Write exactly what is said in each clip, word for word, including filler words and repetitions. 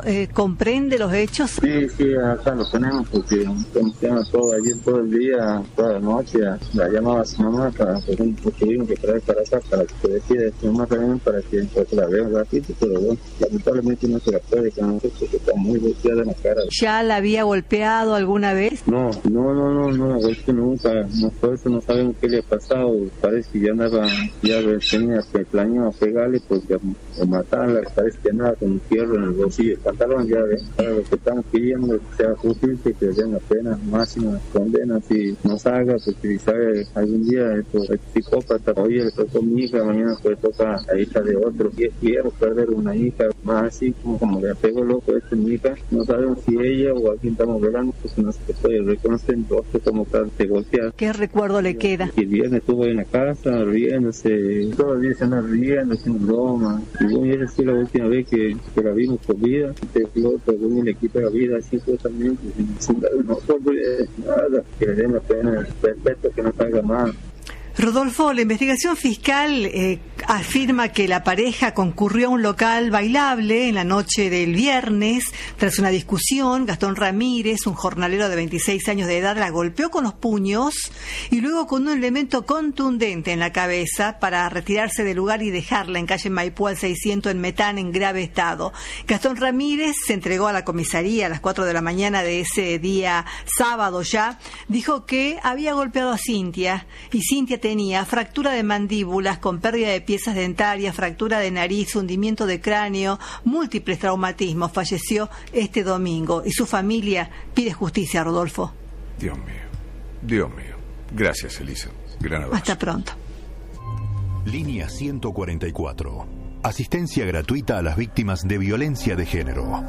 eh, comprende los hechos. Sí, sí, acá lo tenemos porque tenemos todo ayer, todo el día, toda la noche. La llamaba a su mamá para que tuvimos que traer para acá para que se decida a su mamá también para que pues, la vea un ratito, pero bueno, lamentablemente no se la puede con nosotros porque está muy golpeada en la cara. ¿Ya la había golpeado alguna vez? No, no, no, no, no la golpeó nunca, no, por eso no sabemos qué le ha pasado, parece que ya andaba, ya tenía que planeó a pegarle porque a, a matarla, parece que andaba con un fierro en el bolsillo, el pantalón ya de, para lo que estamos pidiendo que sea justicia, que le den la pena máxima condena, si no salga, porque si sale algún día esto es psicópata, hoy le tocó a mi hija, mañana puede tocar a la hija de otro, y quiero perder una hija, más así como, como le pegó loco esta mi hija, no sabemos si ella o a quién estamos velando, pues no se puede reconocer en rostro como tal, se golpea. ¿Qué recuerdo le queda? El viernes estuvo en la casa, riéndose, todos los días se andan riendo, haciendo bromas, y bueno, esa sí la última vez que, que la vimos con vida, este piloto, bueno, le quita la vida así justamente, sin dar una oportunidad, nada, que le den la pena, respeto, que no salga más. Rodolfo, la investigación fiscal eh, afirma que la pareja concurrió a un local bailable en la noche del viernes. Tras una discusión, Gastón Ramírez, un jornalero de veintiséis años de edad, la golpeó con los puños y luego con un elemento contundente en la cabeza para retirarse del lugar y dejarla en calle Maipú al seiscientos en Metán en grave estado. Gastón Ramírez se entregó a la comisaría a las cuatro de la mañana de ese día sábado ya. Dijo que había golpeado a Cintia y Cintia tenía fractura de mandíbulas con pérdida de piezas dentarias, fractura de nariz, hundimiento de cráneo, múltiples traumatismos. Falleció este domingo y su familia pide justicia, Rodolfo. Dios mío, Dios mío. Gracias, Elisa. Gran abrazo. Hasta pronto. Línea ciento cuarenta y cuatro. Asistencia gratuita a las víctimas de violencia de género.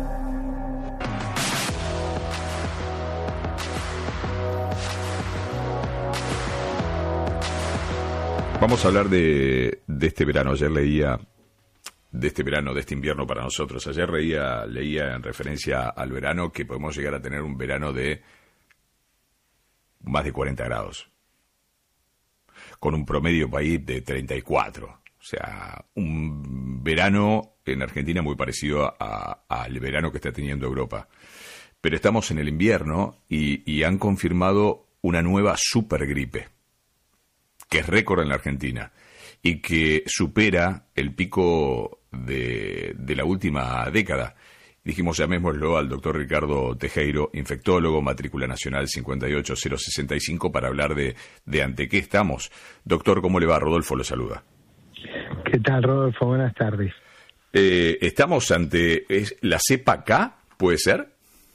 Vamos a hablar de, de este verano. Ayer leía, de este verano, de este invierno para nosotros. Ayer leía, leía en referencia al verano que podemos llegar a tener un verano de más de cuarenta grados. Con un promedio país de treinta y cuatro. O sea, un verano en Argentina muy parecido a, al verano que está teniendo Europa. Pero estamos en el invierno y, y han confirmado una nueva supergripe, que es récord en la Argentina y que supera el pico de, de la última década. Dijimos, llamémoslo al doctor Ricardo Tejero, infectólogo, matrícula nacional cincuenta y ocho cero sesenta y cinco, para hablar de, de ante qué estamos. Doctor, ¿cómo le va? Rodolfo lo saluda. ¿Qué tal, Rodolfo? Buenas tardes. Eh, ¿Estamos ante es la cepa K, puede ser?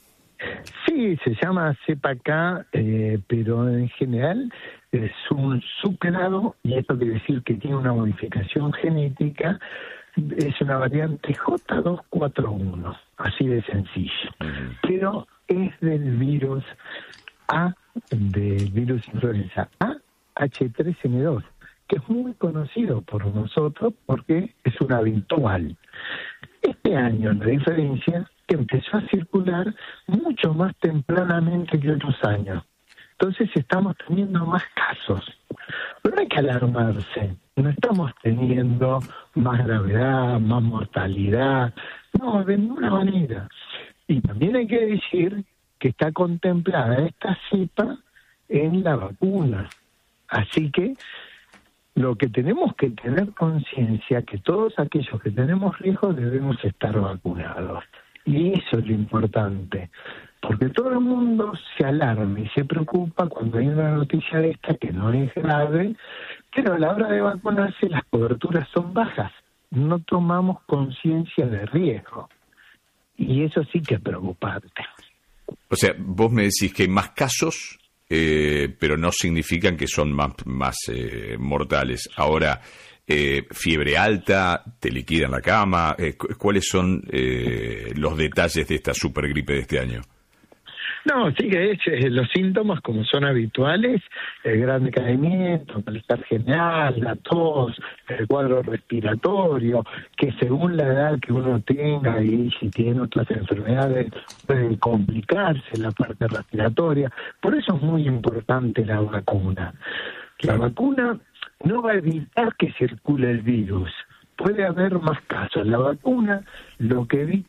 Sí, se llama cepa K, eh, pero en general es un subgrado, y esto quiere decir que tiene una modificación genética, es una variante J dos cuatro uno, así de sencillo. Uh-huh. Pero es del virus A, del virus influenza A H tres N dos, que es muy conocido por nosotros porque es un habitual. Este año la diferencia que empezó a circular mucho más tempranamente que otros años. Entonces estamos teniendo más casos. Pero no hay que alarmarse. No estamos teniendo más gravedad, más mortalidad. No, de ninguna manera. Y también hay que decir que está contemplada esta cepa en la vacuna. Así que lo que tenemos que tener conciencia que todos aquellos que tenemos riesgo debemos estar vacunados. Y eso es lo importante, porque todo el mundo se alarma y se preocupa cuando hay una noticia de esta que no es grave, pero a la hora de vacunarse las coberturas son bajas, no tomamos conciencia de riesgo, y eso sí que es preocupante. O sea, vos me decís que hay más casos, eh, pero no significan que son más, más eh, mortales. Ahora, Eh, fiebre alta, te liquida en la cama, eh, ¿cuáles son eh, los detalles de esta supergripe de este año? No, sí que es, eh, los síntomas como son habituales, el gran decaimiento, malestar general, la tos, el cuadro respiratorio, que según la edad que uno tenga y si tiene otras enfermedades puede complicarse la parte respiratoria. Por eso es muy importante la vacuna. La vacuna no va a evitar que circule el virus. Puede haber más casos. La vacuna lo que evita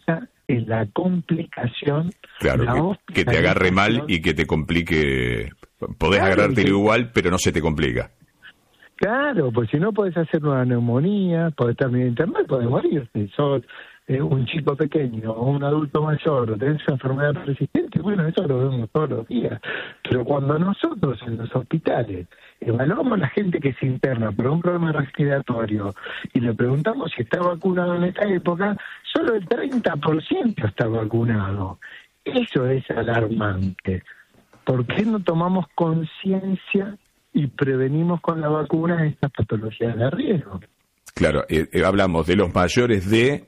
es la complicación. Claro, la que, que te agarre mal y que te complique. Podés claro, agarrártelo que... igual, pero no se te complica. Claro, pues si no podés hacer una neumonía, podés terminar internet, podés morirte. Sos eh, un chico pequeño o un adulto mayor o tenés una enfermedad persistente, bueno, eso lo vemos todos los días. Pero cuando nosotros en los hospitales evaluamos a la gente que se interna por un problema respiratorio y le preguntamos si está vacunado en esta época, solo el treinta por ciento está vacunado. Eso es alarmante. ¿Por qué no tomamos conciencia y prevenimos con la vacuna estas patologías de riesgo? Claro, eh, eh, hablamos de los mayores de...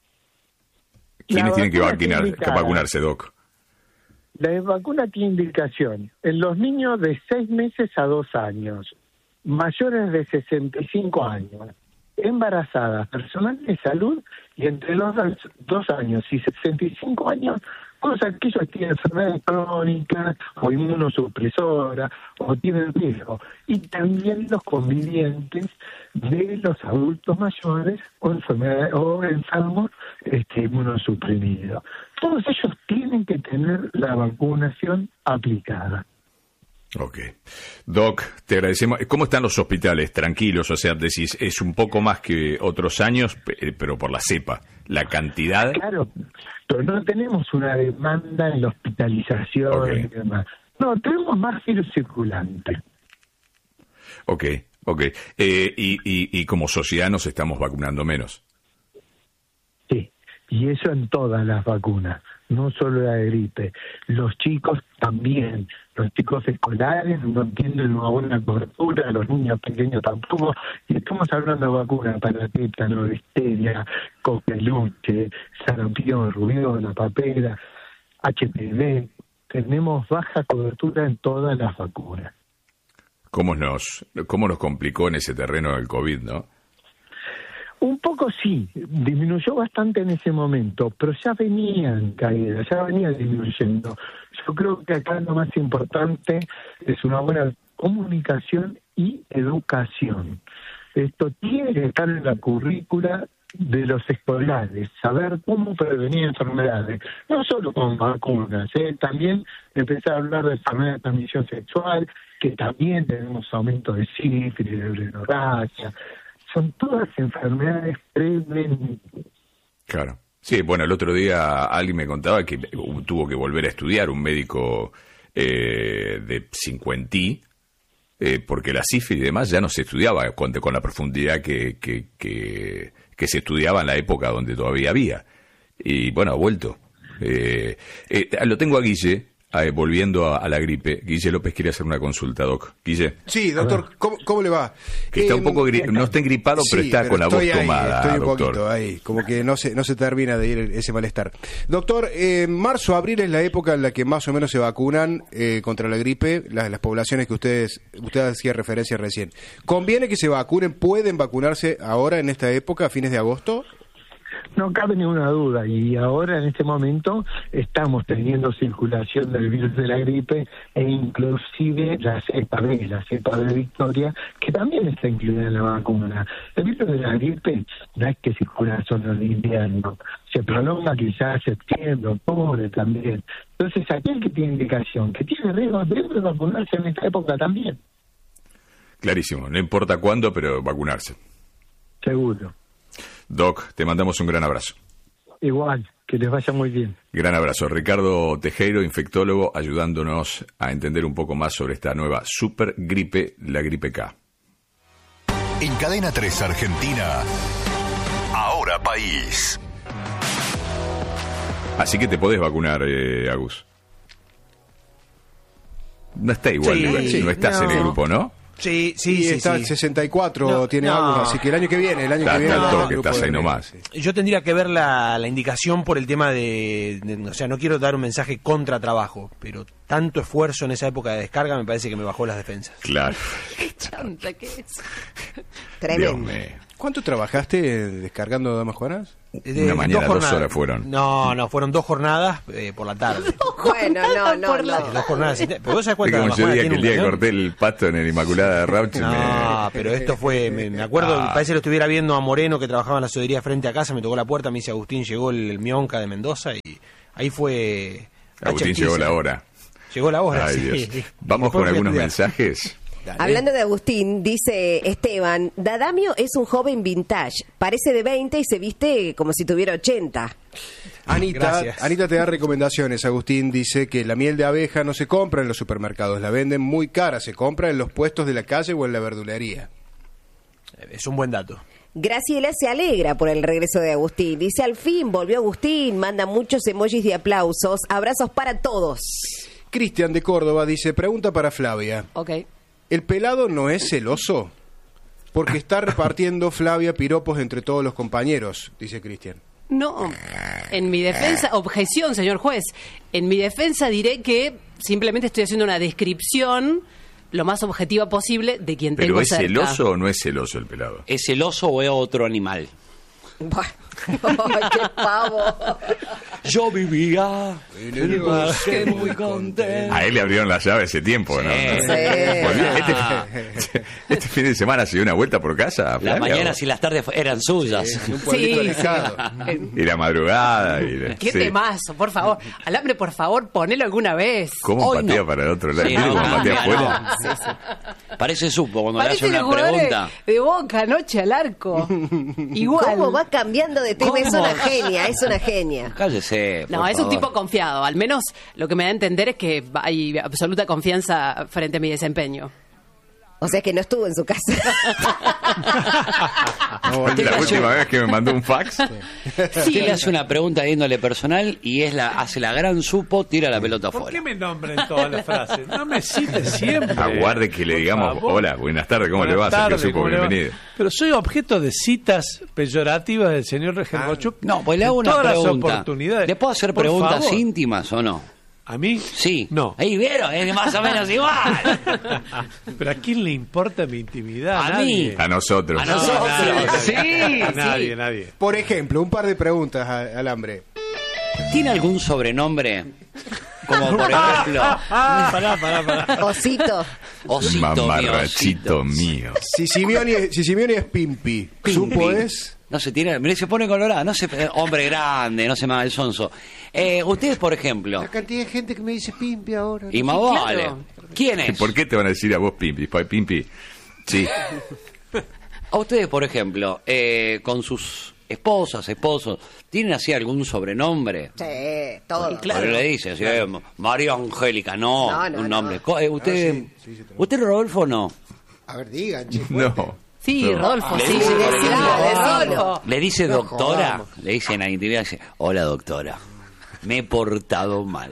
¿Quiénes tienen que, vacunar, que vacunarse, Doc? La vacuna tiene indicación en los niños de seis meses a dos años, mayores de sesenta y cinco años, embarazadas, personal de salud y entre los dos años y sesenta y cinco años, todos aquellos que tienen enfermedades crónicas o inmunosupresoras o tienen riesgo, y también los convivientes de los adultos mayores o enfermedades o enfermos este, inmunosuprimidos. Todos ellos tienen que tener la vacunación aplicada. Ok. Doc, te agradecemos. ¿Cómo están los hospitales? Tranquilos, o sea, decís, es un poco más que otros años, pero por la cepa. La cantidad... Claro, pero no tenemos una demanda en la hospitalización okay. y demás. No, tenemos más virus circulante. Ok, ok. Eh, y, y, y como sociedad nos estamos vacunando menos. Sí, y eso en todas las vacunas, no solo la de gripe. Los chicos también, los chicos escolares no tienen una buena cobertura, los niños pequeños tampoco, y estamos hablando de vacunas para tétano, difteria, coqueluche, sarampión, rubiola, papera, H P V. Tenemos baja cobertura en todas las vacunas. ¿Cómo nos, cómo nos complicó en ese terreno el COVID, no? Un poco sí, disminuyó bastante en ese momento, pero ya venían caídas, ya venía disminuyendo. Yo creo que acá lo más importante es una buena comunicación y educación. Esto tiene que estar en la currícula de los escolares, saber cómo prevenir enfermedades, no solo con vacunas, ¿eh? También empezar a hablar de enfermedades de transmisión sexual, que también tenemos aumento de sífilis, de hemorragia. Son todas enfermedades prevenibles. Claro. Sí, bueno, el otro día alguien me contaba que tuvo que volver a estudiar, un médico eh, de cincuenta, eh, porque la sífilis y demás ya no se estudiaba con, con la profundidad que, que, que, que se estudiaba en la época donde todavía había. Y bueno, ha vuelto. Eh, eh, lo tengo a Guille. Eh, volviendo a, a la gripe, Guille López quiere hacer una consulta, Doc. Guille. Sí, doctor, ¿cómo, cómo le va? Que está eh, un poco gri- no está engripado, pero sí, está pero con la voz ahí, tomada, estoy un doctor. Poquito ahí, como que no se no se termina de ir ese malestar. Doctor, eh, marzo, abril es la época en la que más o menos se vacunan eh, contra la gripe las, las poblaciones que ustedes usted hacía referencia recién. ¿Conviene que se vacunen? ¿Pueden vacunarse ahora en esta época, a fines de agosto? No cabe ninguna duda, y ahora en este momento estamos teniendo circulación del virus de la gripe e inclusive la cepa B, la cepa de Victoria, que también está incluida en la vacuna. El virus de la gripe no es que circula solo en invierno, se prolonga quizás septiembre, octubre también. Entonces aquel que tiene indicación, que tiene riesgo, debe vacunarse en esta época también. Clarísimo, no importa cuándo, pero vacunarse. Seguro. Doc, te mandamos un gran abrazo. Igual, que les vaya muy bien. Gran abrazo. Ricardo Tejero, infectólogo, ayudándonos a entender un poco más sobre esta nueva super gripe, la gripe K. En Cadena tres Argentina, Ahora País. Así que te podés vacunar, eh, Agus. No está igual, sí, no, sí, no estás no. en el grupo, ¿no? Sí, sí, sí, está sí. sesenta y cuatro, no, tiene no. algo, así que el año que viene, el año está, que viene... Está el toque, estás ahí nomás. Yo tendría que ver la, la indicación por el tema de, de... O sea, no quiero dar un mensaje contra trabajo, pero tanto esfuerzo en esa época de descarga me parece que me bajó las defensas. Claro. Qué chanta que es. Tremendo. ¿Cuánto trabajaste descargando Damas Juanas? De- Una mañana, dos dos jornadas. horas fueron. No, no, fueron dos jornadas eh, por la tarde. Bueno, no, no, no. Dos jornadas. Pero vos sabés Es cuántas como Damas yo Juanas día que tiene el un día que cañón. corté el pasto en el Inmaculada de Rauch No, me... pero esto fue, me, me acuerdo, Ah. parece que lo estuviera viendo a Moreno que trabajaba en la sodería frente a casa, me tocó la puerta, me dice Agustín, llegó el, el Mionca de Mendoza y ahí fue... la Agustín chasquiza. llegó la hora. Llegó la hora, Ay, sí. Dios. Vamos Después con fui a algunos estudiar. mensajes. Hablando de Agustín, dice Esteban, Dadamio es un joven vintage, parece de veinte y se viste como si tuviera ochenta. Anita, Gracias. Anita te da recomendaciones. Agustín dice que la miel de abeja no se compra en los supermercados, la venden muy cara, se compra en los puestos de la calle o en la verdulería. Es un buen dato. Graciela se alegra por el regreso de Agustín. Dice, al fin volvió Agustín, manda muchos emojis de aplausos, abrazos para todos. Cristian de Córdoba dice, pregunta para Flavia. Ok. ¿El pelado no es celoso? Porque está repartiendo Flavia piropos entre todos los compañeros, dice Cristian. No, en mi defensa, objeción, señor juez, en mi defensa diré que simplemente estoy haciendo una descripción lo más objetiva posible de quien ¿Pero tengo es cerca. celoso o no es celoso el pelado? ¿Es celoso o es otro animal? Ay, qué pavo. Yo vivía en el bosque muy contento. A él le abrieron la llave hace tiempo, ¿no? Sí. Volvió- Ah. Este, este fin de semana se dio una vuelta por casa. Las Flavia, mañanas o- y las tardes eran suyas. En un pueblito Sí, alejado. Y la madrugada. Y la- Qué sí. temazo, por favor. Alambre, por favor, ponelo alguna vez. ¿Cómo Hoy patea no. para el otro lado? Sí, ¿Viste no, cómo cambia, patea afuera? no. Parece supo cuando Parece le los hace una jugadores pregunta. de Boca anoche al arco. Igual. ¿Cómo va cambiando de tema? Es ¿Cómo? una genia, es una genia. Cállese. No, por es un favor. tipo confiado. Al menos lo que me da a entender es que hay absoluta confianza frente a mi desempeño. O sea que no estuvo en su casa. No, Usted le La hace- última vez que me mandó un fax. Usted le hace una pregunta de índole personal y es la hace la gran supo, tira la pelota ¿Por afuera. qué me nombran todas las frases? No me cites siempre. Aguarde que le Por digamos, favor. hola, buenas tardes, ¿cómo le va? Buenas tardes, Sergio Supo, ¿cómo le va? bienvenido. Pero soy objeto de citas peyorativas del señor Regenbochuk. No, pues le hago en una todas las pregunta. oportunidades. ¿Le puedo hacer Por preguntas favor. íntimas o no? ¿A mí? Sí. No. Ahí vieron, es más o menos igual. Pero ¿a quién le importa mi intimidad? A nadie. mí. A nosotros. A nosotros. Sí, Sí. A nadie, nadie. Por ejemplo, un par de preguntas a- al hambre. ¿Tiene algún sobrenombre? Como por ejemplo, Pará, pará, pará. Osito. Osito Mamarrachito mío. mío. Si Simeone, si Simeone es Pimpi, ¿supo es? No se tira, mire, se pone colorado, no se, eh, hombre grande, no se me haga el sonso. Eh, ustedes, por ejemplo, cantidad de gente que me dice Pimpi ahora. y más Sí, vale, claro. ¿quién ¿Y es? por qué te van a decir a vos Pimpi? Pa- Pimpi. Sí. A ustedes, por ejemplo, eh, con sus esposas, esposos, ¿tienen así algún sobrenombre? Sí, todo. Claro. Le dice así, eh, María Angélica, no, No, no, un no. nombre. Co- eh, ¿Usted, usted Rodolfo no? A ver, digan, che. No. Sí, No. Rodolfo, Le sí. dice, por ejemplo, Rodolfo. Le dice No doctora, jodamos. le dice en la intimidad, dice, hola doctora, me he portado mal.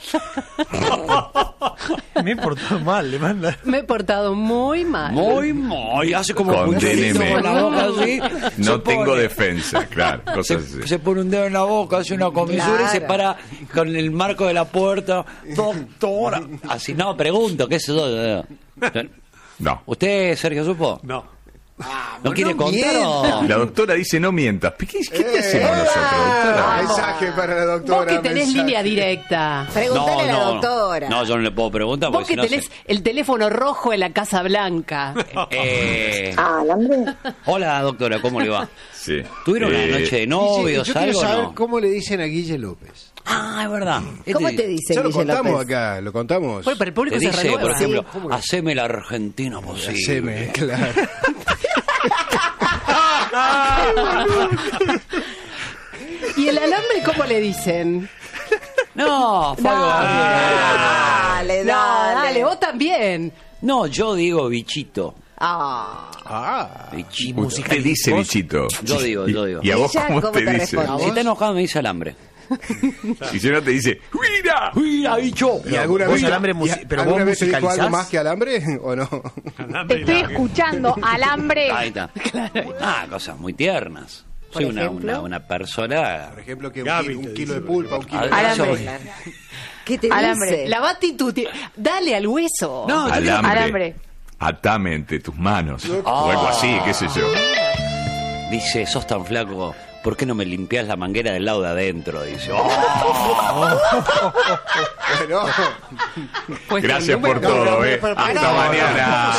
Me he portado mal, le manda. Me he portado muy mal. Muy, muy, hace como un Condéneme. dedito con la boca así. No se tengo pone- defensa, claro. Se, Cosas así. se pone un dedo en la boca, hace una comisura y se Claro. para con el marco de la puerta. Doctora. Así, no, pregunto, ¿qué es eso? No. ¿Usted, Sergio, supo? No. ¿No quiere contar o...? La doctora dice no mientas. ¿Qué, qué te hacemos nosotros, doctora? Mensaje para la Vos doctora. que tenés mensaje. línea directa. Pregúntale a la no, doctora. No, yo no le puedo preguntar Vos porque que si no tenés sé. el teléfono rojo en la Casa Blanca. Eh, Ah, ¿alambre? hola, doctora, ¿cómo le va? Sí. ¿Tuvieron Eh, una noche de novios, yo quiero algo o saber no? cómo le dicen a Guille López. Ah, es verdad. ¿Cómo Este te dice Ya lo Guille contamos López? acá, lo contamos. Bueno, pero el público Te se dice, renueva. por ejemplo, Sí, ¿cómo? haceme la Argentina posible. Haceme, claro. ¿Y el alambre cómo le dicen? No, fue algo así. Dale, No, dale. dale, vos también. No, yo digo bichito. Ah. Ah. Bichito. Usted dice bichito. Yo digo, yo digo. ¿Y, y a vos ¿Ella cómo, cómo te, te dice? responde? Si está enojado me dice alambre. Y si no te dice, ¡mira! ¡Mira, bicho! ¿Y alguna vos vez, alambre y- musi- pero ¿alguna vos vez te dijo algo musicalizás? más que alambre o no? Estoy escuchando alambre. Ahí está. Ah, cosas muy tiernas. Soy Por una, ejemplo. una, una persona... Por ejemplo, que un, Gaby kilo, un te kilo dice, de pulpa, un kilo de... Alambre. ¿Qué te Alambre. dice? La batitud. Dale al hueso. No, yo quiero- Alambre. Alambre. Atame entre tus manos. O algo así, qué sé yo. Dice, sos tan flaco, ¿por qué no me limpias la manguera del lado de adentro? Dice, oh. Bueno. Pues Gracias no, por no, todo, no, eh. pero- pero- Hasta no, mañana.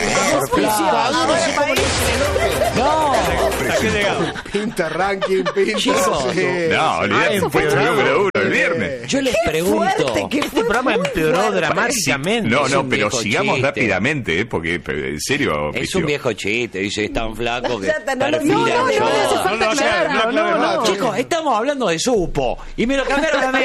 No, ¿Hasta qué llegamos? Pinta ranking, pinta. Chicos, sí. No, olvidate, Ah, fue el empeoró. número uno el viernes. yo les pregunto. Este programa empeoró dramáticamente. No, Es no, un pero viejo sigamos chiste. rápidamente, ¿eh? Porque, pero, en serio, Es Picio. un viejo chiste, dice, es tan flaco que Ya está, no lo- perfila no, no, no, yo. no hace falta No, no, aclararlo, no, no, no, no, no. Chicos, estamos hablando de supo y me lo cambiaron a mí.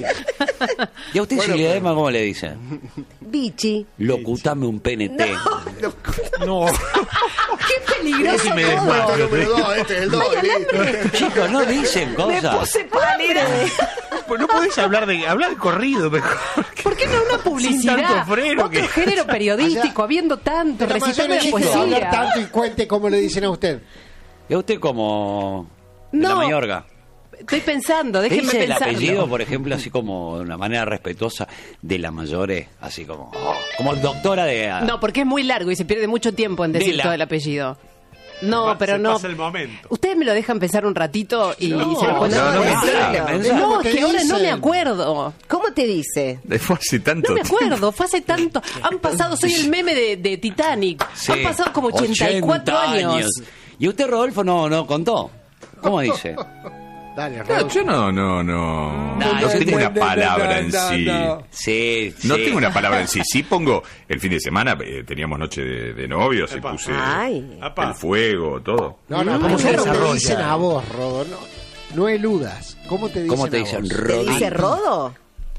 ¿Y a usted Bueno, si le Edema cómo le dicen? Bichi. Locutame un P N T. No. Qué peligroso me todo. desmayo. Número dos, este es el dos. Chicos, no dicen Me cosas. puse pálida. Pues no podés hablar de hablar de corrido mejor. ¿Por qué no una Sin publicidad? tanto freno Otro que- género periodístico, habiendo tanto, La recitando de mayoría de hablar poesía. tanto y cuente como le dicen a usted. ¿Y a usted como de la No. Mayorga? Estoy pensando, déjenme Dice el pensarlo. apellido, por ejemplo, así como de una manera respetuosa de la Mayores, así como oh, como doctora de... No, porque es muy largo y se pierde mucho tiempo en decir Dela. todo el apellido. No, Pa- pero se no. pasa el momento. Ustedes me lo dejan pensar un ratito y No, se lo cuento. no, no, decilo. pensá. No, ¿Cómo es te que ahora no dicen? me acuerdo. ¿Cómo te dice? Fue hace tanto No me tiempo. acuerdo, fue hace tanto. Han pasado, soy el meme de, de Titanic. Sí, Han pasado como ochenta y cuatro ochenta años. ¿Y usted, Rodolfo, no, no contó? ¿Cómo dice? Dale, No, Rodolfo. yo no, no, no. No, No no, tengo no, una palabra en sí. Sí, No sí. tengo una palabra en sí. Sí pongo el fin de semana, eh, teníamos noche de, de novios y Epa. puse Ay. Apa. el fuego, todo. No, no, ¿Cómo ¿cómo se te desarrolla? dicen a vos, Rodo? No, no eludas. ¿Cómo te dicen ¿Cómo te a dicen? vos? ¿Te Rodolfo. dice Rodo?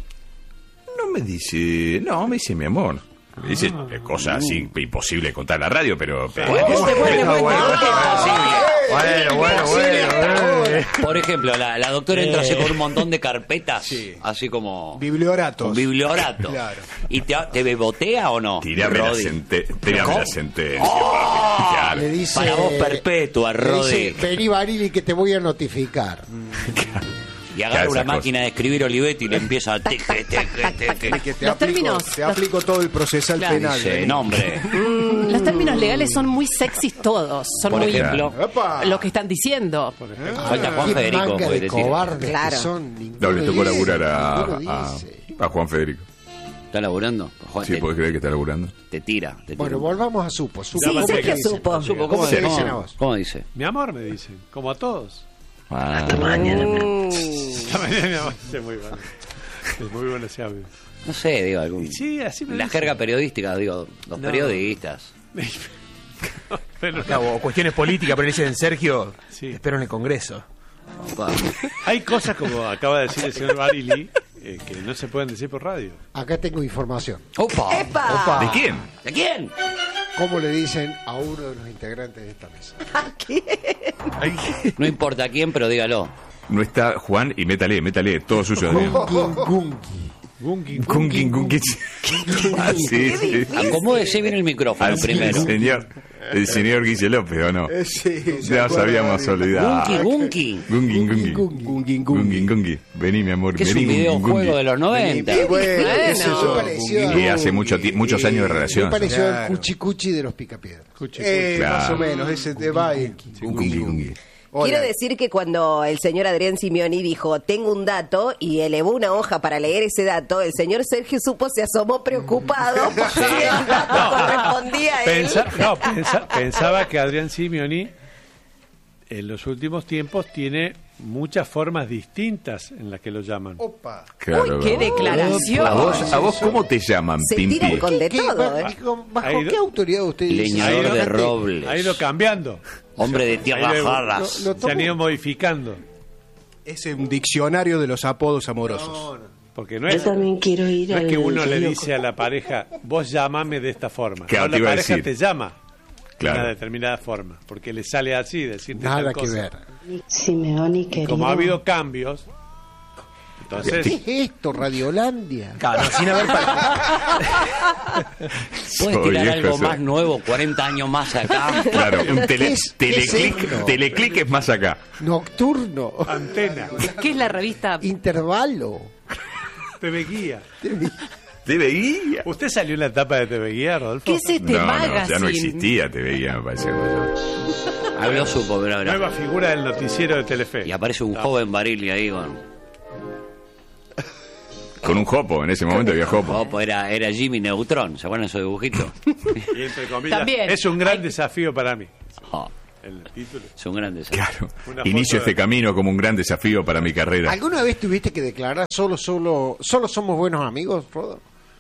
No me dice, no, me dice mi amor. Me dice eh, cosas así imposible de contar en la radio, pero... pero- Bueno, bueno, pero- bueno, Bueno, bueno, bueno. Por ejemplo, la, la doctora entra así con un montón de carpetas, así como... Biblioratos. Un bibliorato. Claro. ¿Y te, te bebotea o no? Tirame la, Rodi? sente- tirame ¿Cómo? la sentencia, papi. Claro. Le dice, Para vos perpetua, le Rodi. dice, vení, Barili, que te voy a notificar. Y agarra Claro, una esas máquina de escribir Olivetti y le empieza a... tic, tic, tic, tic, tic. Que te Los aplico, términos- te aplico todo el procesal Claro. penal. Dice, no, hombre. Mm, los términos legales son muy sexys todos. Son Por muy ejemplo, ¡Epa! lo que están diciendo. falta Juan Qué Federico. manga puede de decir. cobardes Claro. que son. Ninguno No, le tocó dice, laburar a, ninguno a, dice. a Juan Federico. ¿Está laburando? Juan, Sí, te, ¿podés creer que está laburando? te tira. Te tira. Bueno, volvamos a Supo. Supo Sí, ¿cómo te Sergio dicen? supo. Supo, ¿Cómo te dice? dicen a vos? ¿Cómo dice? Mi amor, me dicen, como a todos. Ah, Esta mañana mi amor, es muy bueno. Es muy bueno ese audio. No sé, digo, algún... Sí, así me La dicen. jerga periodística, digo, los No. periodistas. Pero Acá, o cuestiones políticas, pero le dicen Sergio, Sí. espero en el Congreso. Opa. hay cosas, como acaba de decir el señor Barili, eh, que no se pueden decir por radio. Acá tengo información. Opa. ¡Epa! ¿de quién? ¿De quién? ¿Cómo le dicen a uno de los integrantes de esta mesa? No importa quién, pero dígalo. No está Juan y métale, métale, todo suyo. Gungin Gungi. Gungi, Gungi, Gungi. Ah, sí, sí. Acomódese bien el micrófono Al primero. señor, el señor Guille López, ¿o no? Eh, sí, se Ya nos acuerda habíamos de- olvidado. Gungi, Gungi. Gungi, Gungi. Gungin, Gungin. Gungi, Gungi. Vení, mi amor. Que es vení, un Gungi, videojuego Gungi. de los noventa. Y bueno, Bueno. qué sé yo, Pareció- Gungin. Y hace mucho ti- muchos años de Me relación. pareció Claro. el cuchicuchi de los picapiedras. Eh, Claro. Más o menos, ese te va y... Gungi, Gungi. Hola. Quiero decir que cuando el señor Adrián Simeoni dijo, tengo un dato, y elevó una hoja para leer ese dato, el señor Sergio Supo se asomó preocupado porque el dato correspondía a él. Pensa- no, pensa- pensaba que Adrián Simeoni en los últimos tiempos tiene muchas formas distintas en las que lo llaman. Opa. Claro. Uy, qué declaración. ¿A vos, ¿A vos cómo te llaman, Se Pimpi? tiran con de ¿Qué- todo, ba- ¿eh? ¿Bajo Ha ido- qué autoridad usted dice? Leñador Ahí de lo- robles. Ha ido cambiando. Hombre de Ha tierras ido- raras. lo- lo- Se han ido modificando. Es un diccionario de los apodos amorosos. Porque no es, también quiero ir no es que al uno le loco. dice a la pareja, vos llámame de esta forma. Claro, No, te la iba a pareja decir. te llama de Claro. una determinada forma. Porque le sale así, decirte Nada tal que cosa. ver. Simeoni, querido. Como ha habido cambios, entonces... ¿Qué es esto, Radiolandia? Claro, sin haber ¿Puedes Soy tirar viejo, algo soy. más nuevo, cuarenta años más acá? Claro, un tele, ¿Qué es- teleclick, qué es esto? teleclick es más acá. Nocturno. Antena, ¿Qué es la revista? Intervalo. T V Guía. Te veía. ¿Usted salió en la etapa de T V Guía, Rodolfo? ¿Qué es este No, no, magazine? ya no existía, te veía, me parece. Habló Supo, pero ahora. Nueva figura del noticiero de Telefe. Y aparece un joven Barili ahí con... Con un jopo, en ese momento había jopo. Jopo era, era Jimmy Neutron, ¿se acuerdan esos dibujitos? Y entre comillas, También. es un gran desafío para mí. Oh, El título. es un gran desafío. Claro. Una Inicio foto de- este camino como un gran desafío para mi carrera. ¿Alguna vez tuviste que declarar solo, solo, solo somos buenos amigos, Rodo?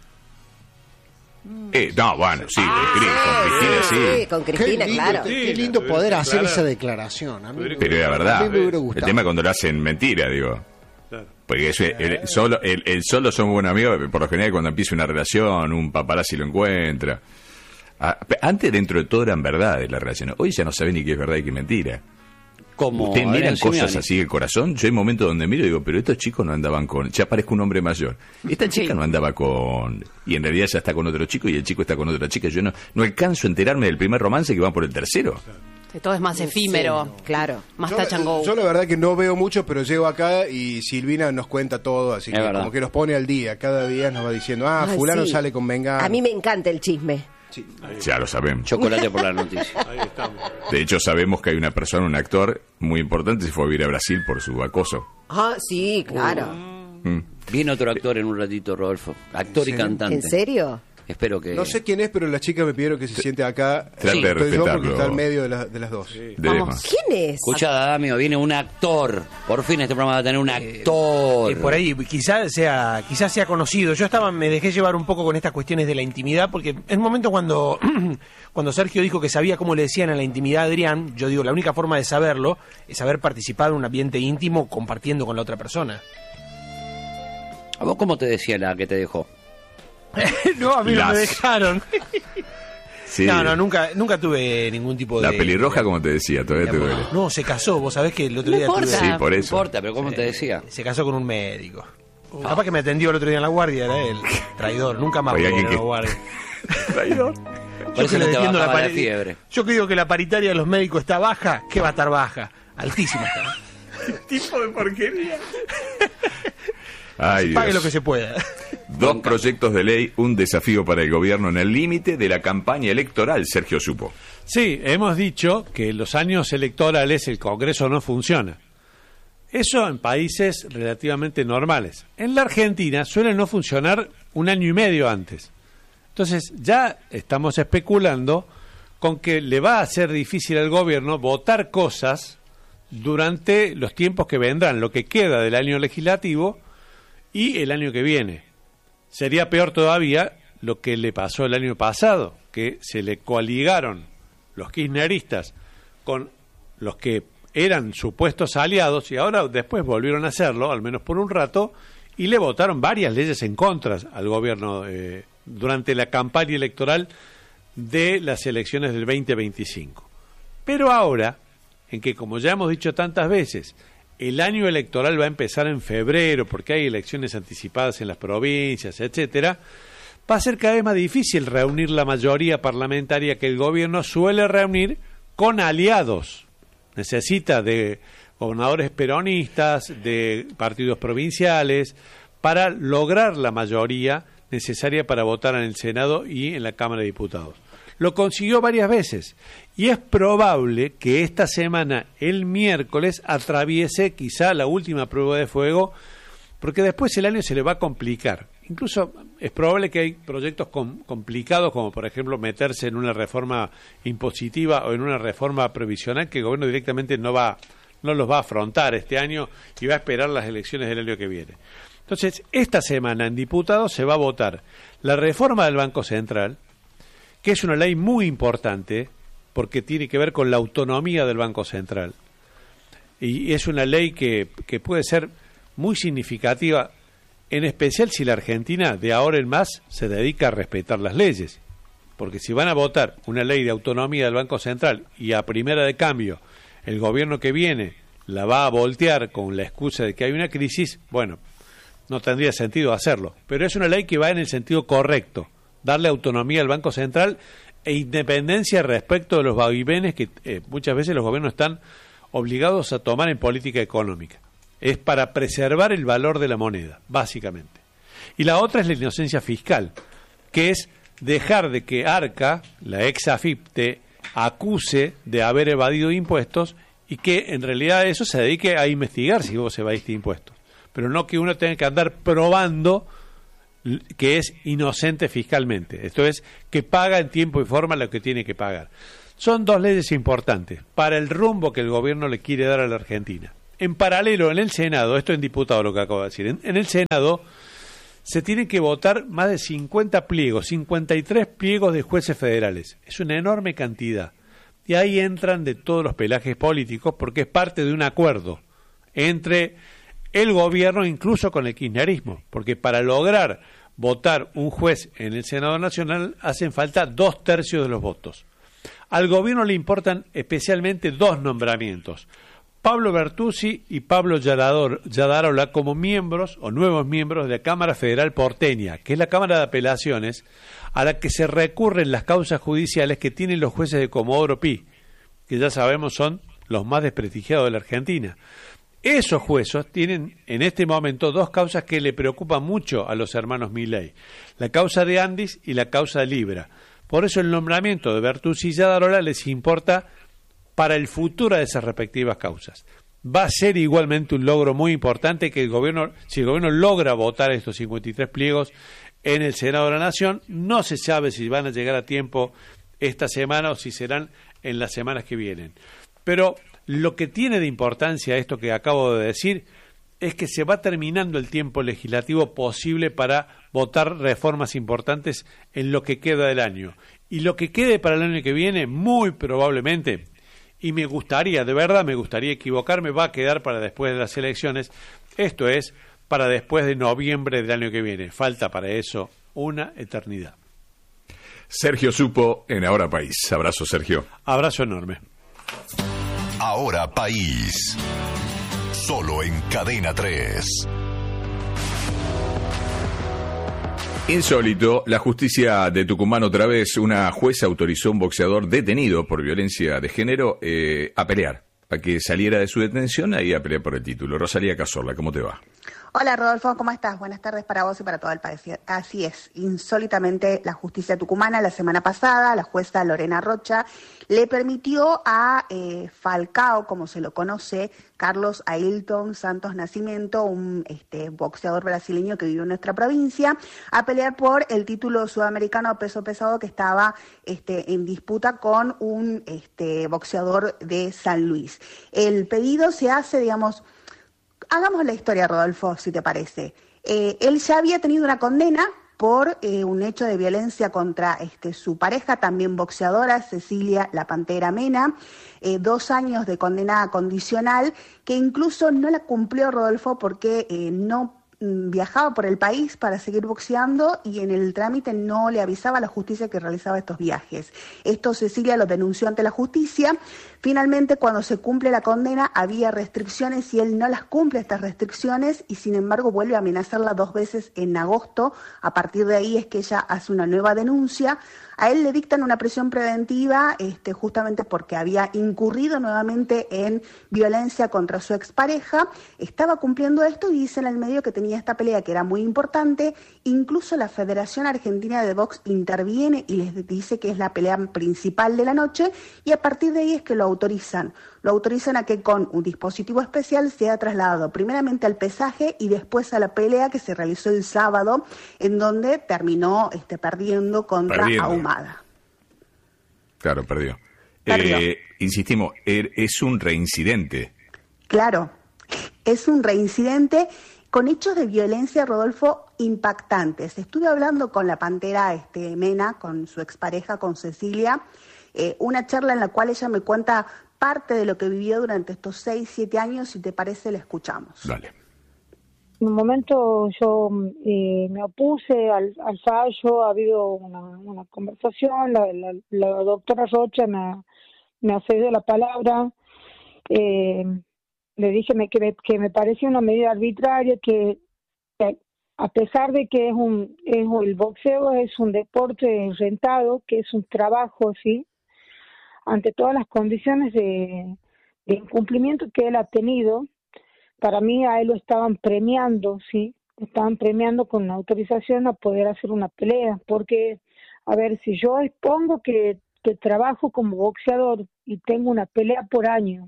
Eh, no, bueno, sí, con Cristina sí. Sí, con Qué Cristina, lindo, claro. qué Sí, lindo la poder tuviste hacer clara. esa declaración. A mí me- Pero era A verdad. mí me hubiera El gustado. tema es cuando lo hacen mentira, digo. Claro. Porque eso, el, solo, el, el solo somos buenos amigos, por lo general cuando empieza una relación, un paparazzi lo encuentra. Ah, pe- antes dentro de todo eran verdades las relaciones. Hoy ya no saben ni qué es verdad y qué es mentira. Como Ustedes miran Adrián cosas Simeoni. así del corazón. Yo hay momentos donde miro y digo, pero estos chicos no andaban con... Ya parezco un hombre mayor. Esta chica Sí. no andaba con... Y en realidad ya está con otro chico y el chico está con otra chica. Yo no, no alcanzo a enterarme del primer romance que van por el tercero. Que todo es más efímero. Claro. Más Yo, touch and go. yo la verdad que no veo mucho, pero llego acá y Silvina nos cuenta todo, así Es que verdad. como que nos pone al día. Cada día nos va diciendo, ah, Ay, fulano sí. sale con Mengano. A mí me encanta el chisme. Ya lo sabemos. Chocolate por la noticia. Ahí estamos. De hecho, sabemos que hay una persona, un actor muy importante, se fue a vivir a Brasil por su acoso. Ah, sí, claro. Mm. Viene otro actor en un ratito, Rodolfo. Actor y ¿Sí? cantante. ¿En serio? Espero que... No sé quién es, pero las chicas me pidieron que se siente acá. Trate de Estoy yo porque respetarlo. está en medio de, la- de las dos. Vamos. ¿Quién es? Escucha, Damio, viene un actor. Por fin este programa va a tener un actor. Eh, por ahí quizás sea quizás sea conocido. Yo estaba me dejé llevar un poco con estas cuestiones de la intimidad porque en el momento cuando cuando Sergio dijo que sabía cómo le decían a la intimidad a Adrián, yo digo, la única forma de saberlo es haber participado en un ambiente íntimo compartiendo con la otra persona. ¿A vos cómo te decía la que te dejó? No, a mí no Las- me dejaron. Sí. No, no, nunca nunca tuve ningún tipo de La pelirroja, como te decía, todavía te duele. No, se casó, vos sabés que el otro No día importa. tuve- Sí, por No eso. importa, pero ¿cómo te decía? se casó con un médico. Capaz que me atendió el otro día en la guardia, era él. Traidor, nunca más Oye, volví a alguien la que- guardia. Traidor. Por Yo eso que no le te defiendo la bajaba la pari- fiebre. Yo que digo que la paritaria de los médicos está baja, ¿qué va a estar baja? Altísima está. Tipo de porquería. Ay, Pague Dios. lo que se pueda. Dos proyectos de ley, un desafío para el gobierno en el límite de la campaña electoral, Sergio Supo. Sí, hemos dicho que en los años electorales el Congreso no funciona. Eso en países relativamente normales. En la Argentina suele no funcionar un año y medio antes. Entonces ya estamos especulando con que le va a ser difícil al gobierno votar cosas durante los tiempos que vendrán, lo que queda del año legislativo y el año que viene. Sería peor todavía lo que le pasó el año pasado, que se le coaligaron los kirchneristas con los que eran supuestos aliados y ahora después volvieron a hacerlo, al menos por un rato, y le votaron varias leyes en contra al gobierno eh, durante la campaña electoral de las elecciones del veinte veinticinco. Pero ahora, en que como ya hemos dicho tantas veces, el año electoral va a empezar en febrero porque hay elecciones anticipadas en las provincias, etcétera, va a ser cada vez más difícil reunir la mayoría parlamentaria que el gobierno suele reunir con aliados. Necesita de gobernadores peronistas, de partidos provinciales, para lograr la mayoría necesaria para votar en el Senado y en la Cámara de Diputados. Lo consiguió varias veces y es probable que esta semana, el miércoles, atraviese quizá la última prueba de fuego, porque después el año se le va a complicar. Incluso es probable que hay proyectos com- complicados, como por ejemplo meterse en una reforma impositiva o en una reforma previsional que el gobierno directamente no va, no los va a afrontar este año y va a esperar las elecciones del año que viene. Entonces, esta semana en diputados se va a votar la reforma del Banco Central, que es una ley muy importante porque tiene que ver con la autonomía del Banco Central. Y es una ley que, que puede ser muy significativa, en especial si la Argentina de ahora en más se dedica a respetar las leyes. Porque si van a votar una ley de autonomía del Banco Central y a primera de cambio el gobierno que viene la va a voltear con la excusa de que hay una crisis, bueno, no tendría sentido hacerlo. Pero es una ley que va en el sentido correcto, darle autonomía al Banco Central e independencia respecto de los vaivenes que eh, muchas veces los gobiernos están obligados a tomar en política económica. Es para preservar el valor de la moneda, básicamente. Y la otra es la inocencia fiscal, que es dejar de que Arca, la ex AFIP, te acuse de haber evadido impuestos y que en realidad eso se dedique a investigar si vos evadiste impuestos, pero no que uno tenga que andar probando que es inocente fiscalmente, esto es, que paga en tiempo y forma lo que tiene que pagar. Son dos leyes importantes para el rumbo que el gobierno le quiere dar a la Argentina. En paralelo, en el Senado, esto es en diputado lo que acabo de decir, en, en el Senado se tienen que votar más de cincuenta pliegos, cincuenta y tres pliegos de jueces federales. Es una enorme cantidad. Y ahí entran de todos los pelajes políticos porque es parte de un acuerdo entre el gobierno, incluso con el kirchnerismo, porque para lograr votar un juez en el Senado Nacional hacen falta dos tercios de los votos. Al gobierno le importan especialmente dos nombramientos, Pablo Bertuzzi y Pablo Yadarola como miembros o nuevos miembros de la Cámara Federal Porteña, que es la Cámara de Apelaciones a la que se recurren las causas judiciales que tienen los jueces de Comodoro Pi, que ya sabemos son los más desprestigiados de la Argentina. Esos jueces tienen en este momento dos causas que le preocupan mucho a los hermanos Milei, la causa de Andis y la causa de Libra. Por eso el nombramiento de Bertuzzi y Yadarola les importa para el futuro de esas respectivas causas. Va a ser igualmente un logro muy importante que el gobierno, si el gobierno logra votar estos cincuenta y tres pliegos en el Senado de la Nación, no se sabe si van a llegar a tiempo esta semana o si serán en las semanas que vienen. Pero lo que tiene de importancia esto que acabo de decir es que se va terminando el tiempo legislativo posible para votar reformas importantes en lo que queda del año. Y lo que quede para el año que viene, muy probablemente, y me gustaría, de verdad me gustaría equivocarme, va a quedar para después de las elecciones, esto es, para después de noviembre del año que viene. Falta para eso una eternidad. Sergio Supo en Ahora País. Abrazo, Sergio. Abrazo enorme. Ahora País. Solo en Cadena tres. Insólito, la justicia de Tucumán otra vez, una jueza autorizó a un boxeador detenido por violencia de género eh, a pelear, a que saliera de su detención y a pelear por el título. Rosalía Cazorla, ¿cómo te va? Hola Rodolfo, ¿cómo estás? Buenas tardes para vos y para todo el país. Así es, insólitamente la justicia tucumana la semana pasada, la jueza Lorena Rocha, le permitió a eh, Falcao, como se lo conoce, Carlos Ailton Santos Nascimento, un este, boxeador brasileño que vive en nuestra provincia, a pelear por el título sudamericano peso pesado que estaba este, en disputa con un este, boxeador de San Luis. El pedido se hace, digamos, hagamos la historia, Rodolfo, si te parece. Eh, él ya había tenido una condena por eh, un hecho de violencia contra este, su pareja, también boxeadora, Cecilia La Pantera Mena, eh, dos años de condena condicional, que incluso no la cumplió, Rodolfo, porque eh, no viajaba por el país para seguir boxeando y en el trámite no le avisaba a la justicia que realizaba estos viajes. Esto Cecilia lo denunció ante la justicia. Finalmente, cuando se cumple la condena, había restricciones y él no las cumple, estas restricciones, y sin embargo vuelve a amenazarla dos veces en agosto. A partir de ahí es que ella hace una nueva denuncia. A él le dictan una prisión preventiva este, justamente porque había incurrido nuevamente en violencia contra su expareja. Estaba cumpliendo esto y dice en el medio que tenía esta pelea que era muy importante. Incluso la Federación Argentina de Box interviene y les dice que es la pelea principal de la noche, y a partir de ahí es que lo autorizan. Lo autorizan a que con un dispositivo especial sea trasladado primeramente al pesaje y después a la pelea que se realizó el sábado, en donde terminó este, perdiendo contra perdiendo. Ahumada. Claro, perdió. perdió. Eh, insistimos, es un reincidente. Claro, es un reincidente con hechos de violencia, Rodolfo, impactantes. Estuve hablando con la Pantera este, Mena, con su expareja, con Cecilia, eh, una charla en la cual ella me cuenta parte de lo que vivió durante estos seis, siete años. Si te parece, la escuchamos. Dale. En un momento yo eh, me opuse al, al fallo, ha habido una, una conversación, la, la, la doctora Rocha me ha, me ha cedido la palabra, eh, le dije me, que, me, que me parecía una medida arbitraria, que, que a pesar de que es un es el boxeo es un deporte rentado, que es un trabajo, sí, ante todas las condiciones de, de incumplimiento que él ha tenido, para mí a él lo estaban premiando, sí, lo estaban premiando con una autorización a poder hacer una pelea, porque, a ver, si yo expongo que que trabajo como boxeador y tengo una pelea por año,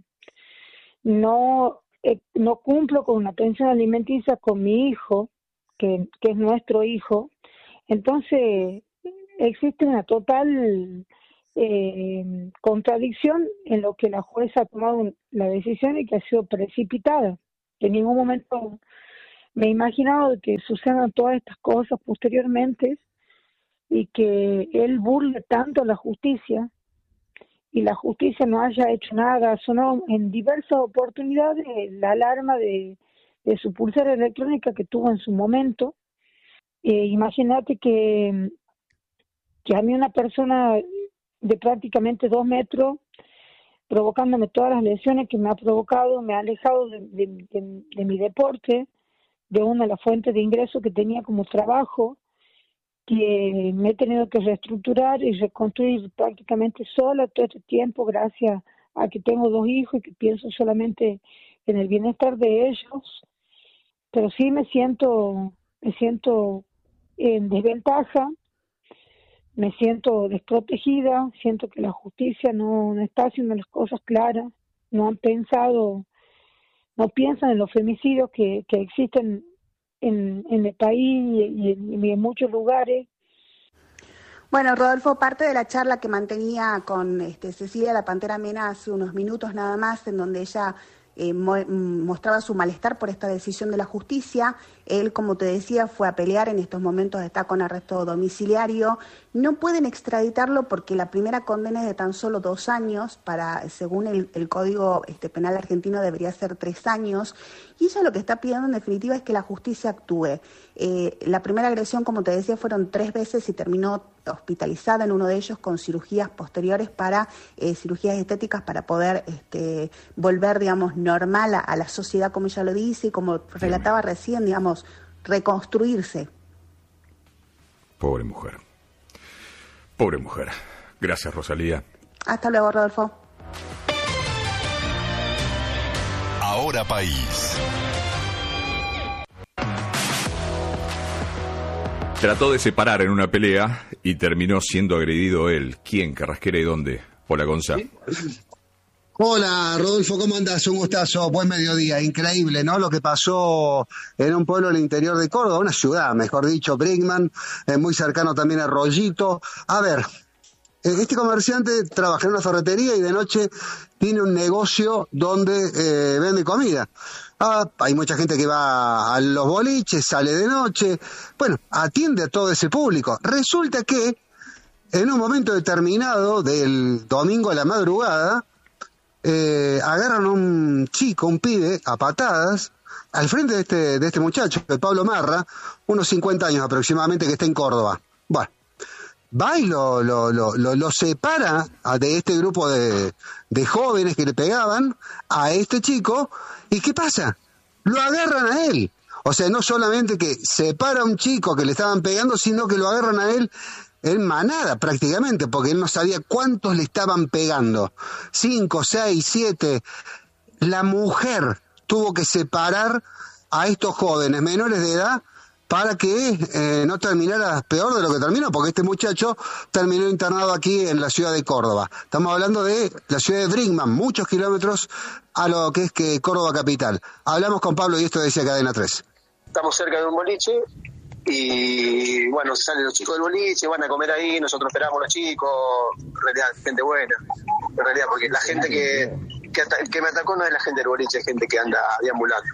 no, eh, no cumplo con una pensión alimenticia con mi hijo, que, que es nuestro hijo, entonces existe una total eh, contradicción en lo que la jueza ha tomado la decisión y que ha sido precipitada. En ningún momento me he imaginado que sucedan todas estas cosas posteriormente y que él burle tanto a la justicia y la justicia no haya hecho nada. Sonó en diversas oportunidades la alarma de, de su pulsera electrónica que tuvo en su momento. Eh, imagínate que, que a mí una persona de prácticamente dos metros, provocándome todas las lesiones que me ha provocado, me ha alejado de, de, de, de mi deporte, de una de las fuentes de ingreso que tenía como trabajo, que me he tenido que reestructurar y reconstruir prácticamente sola todo este tiempo, gracias a que tengo dos hijos y que pienso solamente en el bienestar de ellos. Pero sí me siento, me siento en desventaja, me siento desprotegida, siento que la justicia no, no está haciendo las cosas claras, no han pensado, no piensan en los femicidios que, que existen en, en el país y en, y en muchos lugares. Bueno, Rodolfo, parte de la charla que mantenía con este, Cecilia la Pantera Mena hace unos minutos nada más, en donde ella eh, mo mostraba su malestar por esta decisión de la justicia. Él, como te decía, fue a pelear, en estos momentos está con arresto domiciliario. No pueden extraditarlo porque la primera condena es de tan solo dos años, para, según el, el Código este, Penal argentino debería ser tres años, y ella lo que está pidiendo en definitiva es que la justicia actúe. Eh, la primera agresión, como te decía, fueron tres veces y terminó hospitalizada en uno de ellos con cirugías posteriores para eh, cirugías estéticas para poder este, volver, digamos, normal a, a la sociedad, como ella lo dice, y como relataba recién, digamos, reconstruirse. Pobre mujer. Pobre mujer. Gracias, Rosalía. Hasta luego, Rodolfo. Ahora País. Trató de separar en una pelea y terminó siendo agredido él. ¿Quién? Carrasquera y dónde. Hola, Gonza. Hola, Rodolfo, ¿cómo andás? Un gustazo, buen mediodía. Increíble, ¿no? Lo que pasó en un pueblo del interior de Córdoba, una ciudad, mejor dicho, Brinkman, eh, muy cercano también a Rollito. A ver, este comerciante trabaja en una ferretería y de noche tiene un negocio donde eh, vende comida. Ah, hay mucha gente que va a los boliches, sale de noche, bueno, atiende a todo ese público. Resulta que en un momento determinado del domingo a la madrugada, eh, agarran a un chico, un pibe, a patadas, al frente de este, de este muchacho, de Pablo Marra, unos cincuenta años aproximadamente, que está en Córdoba. Bueno, va y lo, lo, lo, lo, lo separa de este grupo de, de jóvenes que le pegaban a este chico. ¿Y qué pasa? Lo agarran a él. O sea, no solamente que separa a un chico que le estaban pegando, sino que lo agarran a él en manada prácticamente, porque él no sabía cuántos le estaban pegando. Cinco, seis, siete. La mujer tuvo que separar a estos jóvenes menores de edad para que eh, no terminara peor de lo que terminó, porque este muchacho terminó internado aquí en la ciudad de Córdoba. Estamos hablando de la ciudad de Brinkman, muchos kilómetros a lo que es que Córdoba capital. Hablamos con Pablo y esto decía Cadena tres. Estamos cerca de un boliche y bueno, salen los chicos del boliche, van a comer ahí, nosotros esperamos a los chicos, en realidad gente buena, en realidad, porque la gente que, que, que me atacó no es la gente del boliche, es gente que anda deambulando.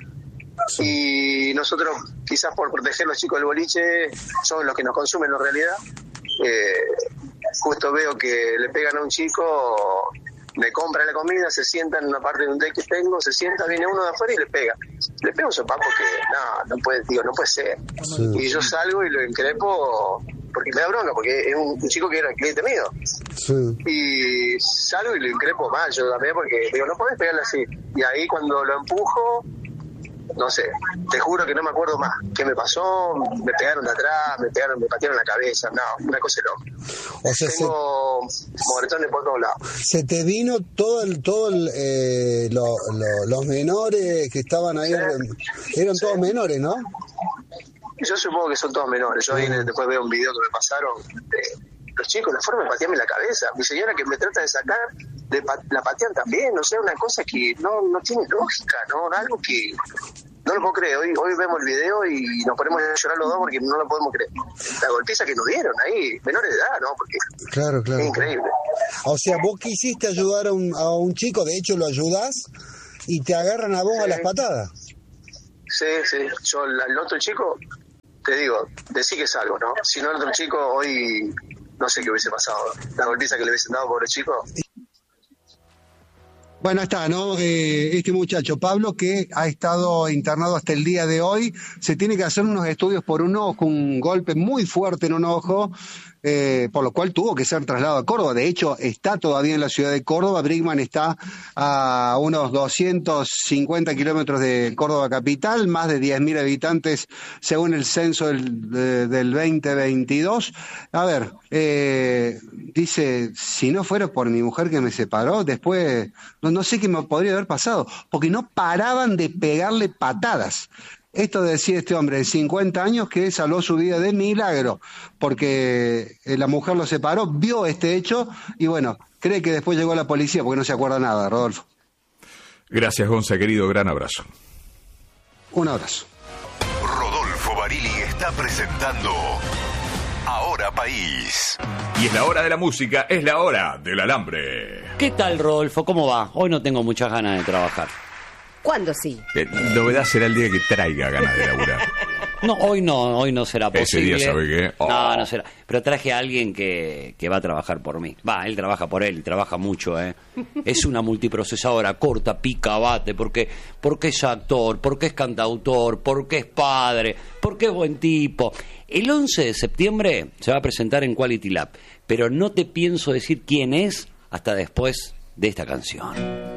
Y nosotros, quizás por proteger a los chicos del boliche, son los que nos consumen en realidad. Eh, justo veo que le pegan a un chico, me compra la comida, se sienta en una parte de un deck que tengo, se sienta, viene uno de afuera y le pega. Le pego un sopapo que no, no puede, digo, no puede ser. Sí. Y yo salgo y lo increpo porque me da bronca, porque es un, un chico que era cliente mío. Sí. Y salgo y lo increpo mal, yo también, porque digo, no podés pegarle así. Y ahí cuando lo empujo, no sé, te juro que no me acuerdo más qué me pasó, me pegaron de atrás, me pegaron, me patearon la cabeza, no, una cosa loca. O sea, tengo se... moretones por todos lados. Se te vino todo el, todo el, eh, lo, lo, los menores que estaban ahí, sí. Eran sí. Todos menores, ¿no? Yo supongo que son todos menores. Yo ahí después veo un video que me pasaron de los chicos, la forma de patearme la cabeza. Mi señora que me trata de sacar, de pa- la patean también. O sea, una cosa que no, no tiene lógica, ¿no? Algo que no lo puedo creer. Hoy, hoy vemos el video y nos ponemos a llorar los dos porque no lo podemos creer. La golpiza que nos dieron ahí, menores de edad, ¿no? Porque Claro, claro. es increíble. O sea, vos quisiste ayudar a un, a un chico, de hecho lo ayudás, y te agarran a vos a las patadas. Sí, sí. Yo, la- el otro chico, te digo, decí que salgo, ¿no? Si no, el otro chico, hoy no sé qué hubiese pasado. La golpiza que le hubiesen dado, pobre chico. Bueno, está, ¿no? Eh, este muchacho, Pablo, que ha estado internado hasta el día de hoy, se tiene que hacer unos estudios por un ojo, un golpe muy fuerte en un ojo, eh, por lo cual tuvo que ser trasladado a Córdoba. De hecho, está todavía en la ciudad de Córdoba. Brinkman está a unos doscientos cincuenta kilómetros de Córdoba capital, más de diez mil habitantes según el censo del, de- del veinte veintidós. A ver, eh, dice, si no fuera por mi mujer que me separó, después no, no sé qué me podría haber pasado, porque no paraban de pegarle patadas. Esto decía este hombre de cincuenta años que salvó su vida de milagro, porque eh, la mujer lo separó, vio este hecho y bueno, cree que después llegó la policía porque no se acuerda nada, Rodolfo. Gracias, Gonza, querido. Gran abrazo. Un abrazo. Rodolfo Barili está presentando Ahora País. Y es la hora de la música, es la hora del alambre. ¿Qué tal, Rodolfo? ¿Cómo va? Hoy no tengo muchas ganas de trabajar. ¿Cuándo sí? Eh, novedad será el día que traiga ganas de laburar. No, hoy no, hoy no será Ese posible. día, ¿sabe qué? Oh. No, no será. Pero traje a alguien que, que va a trabajar por mí. Va, él trabaja por él, y trabaja mucho, ¿eh? Es una multiprocesadora, corta, pica, bate, porque, porque es actor, porque es cantautor, porque es padre, porque es buen tipo. El once de septiembre se va a presentar en Quality Lab, pero no te pienso decir quién es hasta después de esta canción.